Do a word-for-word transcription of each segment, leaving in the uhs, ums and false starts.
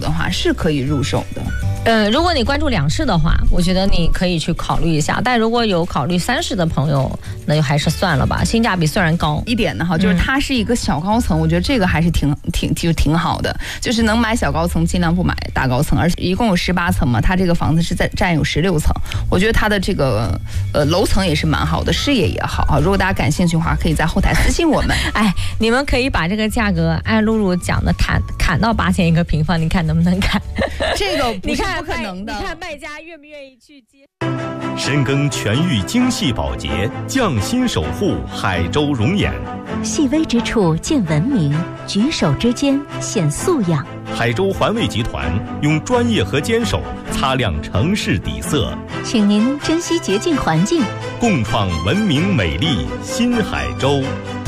的话，是可以入手的。 呃，如果你关注两室的话，我觉得你可以去考虑一下。但如果有考虑三室的朋友，那就还是算了吧。性价比虽然高一点的哈，就是它是一个小高层，嗯、我觉得这个还是挺挺就挺好的。就是能买小高层，尽量不买大高层。而且一共有十八层嘛，它这个房子是在占有十六层。我觉得它的这个呃楼层也是蛮好的，视野也好啊。如果大家感兴趣的话，可以在后台私信我们。 哎，你们可以把这个价格按露露讲的砍砍到八千一个平方，你看能不能砍？ 这个不是不可能的。 你看卖家愿不愿意去接？ 深耕全域精细保洁，匠心守护海州容颜。 细微之处见文明，举手之间显素养。 海州环卫集团用专业和坚守擦亮城市底色， 请您珍惜洁净环境， 共创文明美丽新海州。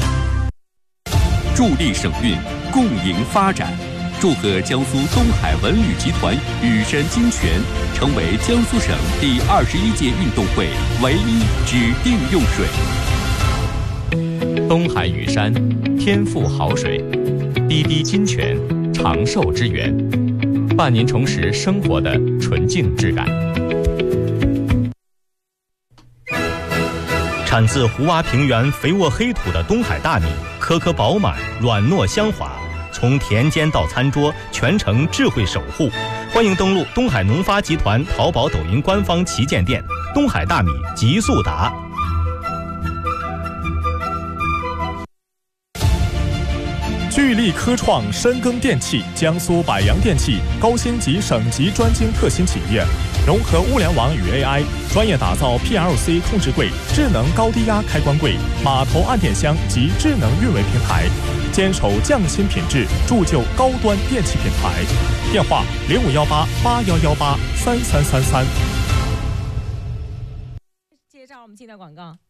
助力省运，共赢发展。祝贺江苏东海文旅集团羽山精泉成为江苏省第二十一届运动会唯一指定用水。 东海羽山，天赋好水，滴滴金泉，长寿之源，伴您重拾生活的纯净质感。 产自胡洼平原肥沃黑土的东海大米，颗颗饱满，软糯香滑。从田间到餐桌，全程智慧守护。欢迎登录东海农发集团淘宝、抖音官方旗舰店“东海大米极速达”。 聚力科创深耕电器，江苏百洋电器高星级省级专精特新企业，融合物联网与 A I， 专业打造 P L C 控制柜、智能高低压开关柜、码头按电箱及智能运维平台。坚守匠心品质，铸就高端电器品牌。电话零五幺八八幺幺八三三三三。 接着我们进到广告。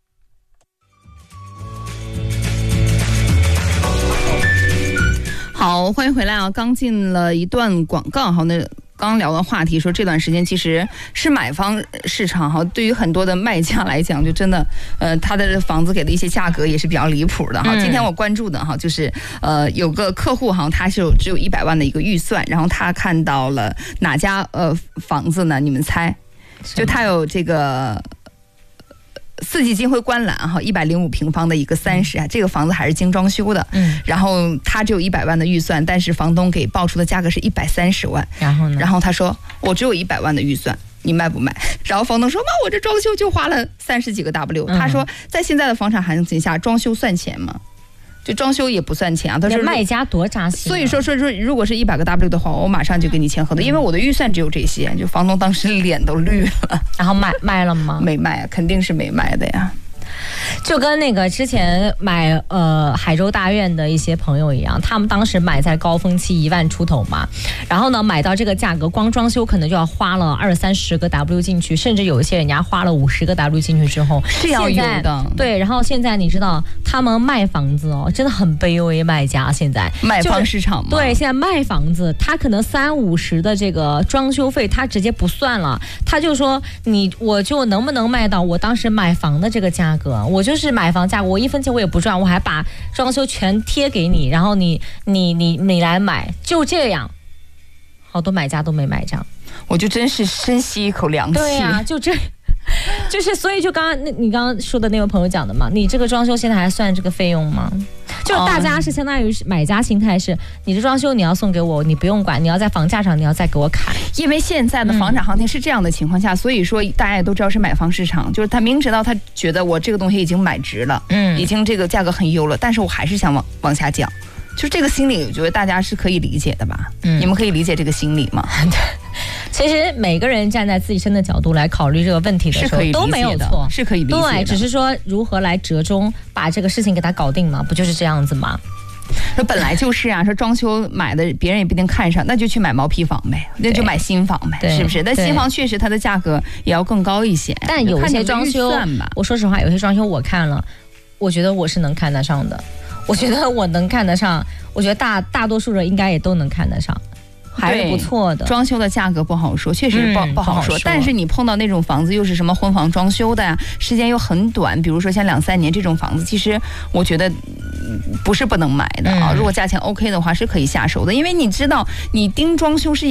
好，欢迎回来啊！刚进了一段广告，好，那刚聊的话题说这段时间其实是买方市场哈，对于很多的卖家来讲，就真的呃他的房子给的一些价格也是比较离谱的哈。嗯、今天我关注的哈，就是呃有个客户哈，他是有只有一百万的一个预算，然后他看到了哪家呃房子呢？你们猜？就他有这个。四季金辉观澜哈，一百零五平方的一个三室啊，这个房子还是精装修的，嗯，然后他只有一百万的预算，但是房东给报出的价格是一百三十万， 然后呢？ 然后他说我只有一百万的预算，你卖不卖？然后房东说妈，我这装修就花了三十几个 W，、嗯、他说在现在的房产行情下，装修算钱吗？就装修也不算钱啊，他说卖家多扎心、啊。 所以说说说，如果是一百个 W 的话，我马上就给你签合同，因为我的预算只有这些。就房东当时脸都绿了。 然后卖卖了吗？ 没卖，肯定是没卖的呀。 就跟那个之前买呃海州大院的一些朋友一样，他们当时买在高峰期一万出头嘛，然后呢买到这个价格，光装修可能就要花了二三十个 W 进去，甚至有一些人家花了五十个 W 进去之后是要有的。 对，然后现在你知道他们卖房子哦，真的很卑微，卖家现在卖方市场嘛、就是， 对，现在卖房子，他可能三五十的这个装修费他直接不算了，他就说你我就能不能卖到我当时买房的这个价格。我就是买房价格，我一分钱我也不赚，我还把装修全贴给你，然后你你你你来买，就这样，好多买家都没买账， 我就真是深吸一口凉气。 对呀、啊，就这。就是所以就刚刚那你刚刚说的那位朋友讲的嘛，你这个装修现在还算这个费用吗？就大家是相当于买家心态是，你的装修你要送给我，你不用管，你要在房价上你要再给我砍。 因为现在的房产行情是这样的情况下，嗯、所以说大家也都知道是买方市场，就是他明知道他觉得我这个东西已经买值了，嗯，已经这个价格很优了，但是我还是想往往下降。就这个心理，我觉得大家是可以理解的吧？嗯，你们可以理解这个心理吗？ 对，其实每个人站在自身的角度来考虑这个问题的时候，都没有错， 是可以理解的。 对，只是说如何来折中，把这个事情给它搞定嘛，不就是这样子吗？ 说本来就是啊，说装修买的别人也不一定看上，那就去买毛坯房呗，那就买新房呗，是不是？但新房确实它的价格也要更高一些。 但有些装修，我说实话，有些装修我看了，我觉得我是能看得上的。我觉得我能看得上，我觉得大大多数人应该也都能看得上，还是不错的。 装修的价格不好说，确实不、嗯、不好说。但是你碰到那种房子又是什么婚房装修的呀，时间又很短，比如说像两三年这种房子，其实我觉得不是不能买的啊。嗯、如果价钱 OK 的话，是可以下手的，因为你知道，你盯装修是。